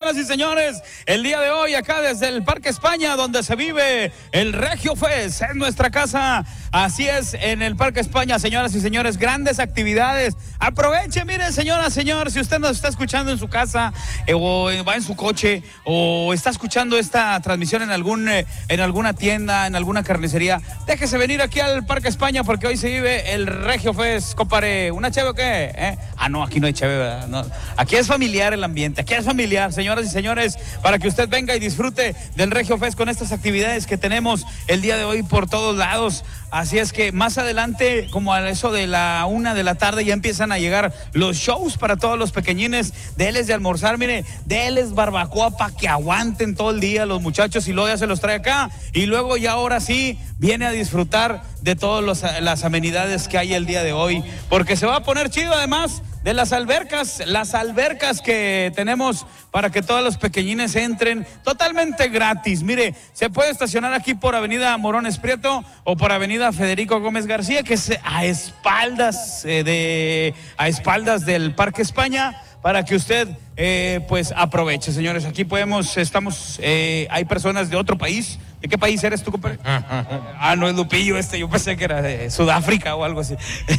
señoras y señores, el día de hoy acá desde el Parque España, donde se vive el Regio Fest, en nuestra casa. Así es, en el Parque España, señoras y señores, grandes actividades. Aproveche, mire, señora, señor, si usted nos está escuchando en su casa, o va en su coche, o está escuchando esta transmisión en alguna tienda, en alguna carnicería, déjese venir aquí al Parque España, porque hoy se vive el Regio Fest, compadre. ¿Una cheve o qué? No, aquí no hay cheve, ¿verdad? No. Aquí es familiar el ambiente, aquí es familiar, señoras y señores, para que usted venga y disfrute del Regio Fest con estas actividades que tenemos el día de hoy por todos lados. Así es que más adelante, como a eso de la 1 de la tarde, ya empiezan a llegar los shows para todos los pequeñines. Déles de almorzar, mire, déles barbacoa para que aguanten todo el día los muchachos, y luego ya se los trae acá, y luego ya ahora sí viene a disfrutar de todas las amenidades que hay el día de hoy, porque se va a poner chido, además de las albercas que tenemos para que todos los pequeñines entren totalmente gratis. Mire, se puede estacionar aquí por Avenida Morones Prieto o por Avenida Federico Gómez García, que es a espaldas del Parque España, para que usted pues aproveche, señores. Aquí hay personas de otro país. ¿De qué país eres tú, compadre? No es Lupillo yo pensé que era de Sudáfrica o algo así.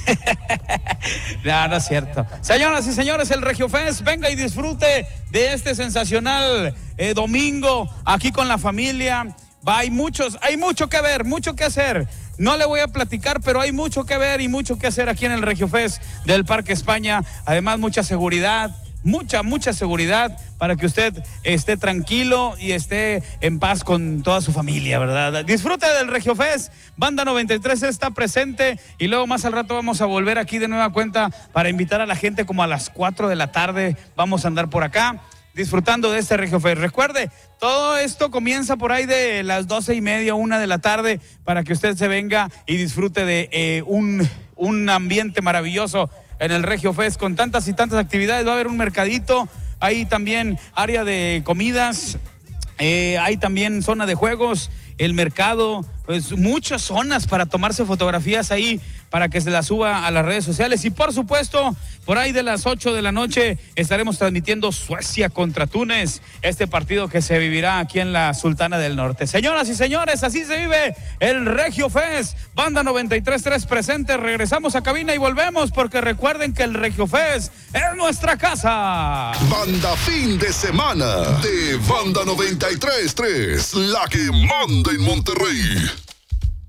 No es cierto. Señoras y señores, el Regio Fest, venga y disfrute de este sensacional domingo aquí con la familia. Hay mucho que ver, mucho que hacer. No le voy a platicar, pero hay mucho que ver y mucho que hacer aquí en el Regio Fest del Parque España. Además, mucha seguridad. Mucha seguridad para que usted esté tranquilo y esté en paz con toda su familia, ¿verdad? Disfrute del Regio Fest. Banda 93 está presente, y luego más al rato vamos a volver aquí de nueva cuenta para invitar a la gente como a las 4 de la tarde. Vamos a andar por acá disfrutando de este Regio Fest. Recuerde, todo esto comienza por ahí de las 12:30, 1 de la tarde, para que usted se venga y disfrute de un ambiente maravilloso en el Regio Fest, con tantas y tantas actividades. Va a haber un mercadito, hay también área de comidas, hay también zona de juegos, el mercado, pues muchas zonas para tomarse fotografías ahí, para que se las suba a las redes sociales. Y por supuesto, por ahí de las 8 de la noche estaremos transmitiendo Suecia contra Túnez, este partido que se vivirá aquí en la Sultana del Norte. Señoras y señores, así se vive el Regio Fest. Banda 93.3 presente. Regresamos a cabina y volvemos, porque recuerden que el Regio Fest es nuestra casa. Banda fin de semana de Banda 93.3, la que manda en Monterrey.